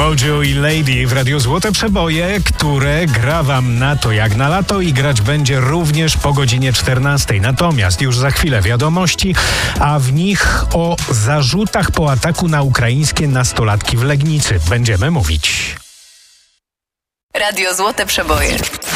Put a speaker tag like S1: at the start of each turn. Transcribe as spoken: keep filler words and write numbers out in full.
S1: Mojo i Lady w Radiu Złote Przeboje, które gra wam na to jak na lato i grać będzie również po godzinie czternastej. Natomiast już za chwilę wiadomości, a w nich o zarzutach po ataku na ukraińskie nastolatki w Legnicy będziemy mówić.
S2: Radio Złote Przeboje.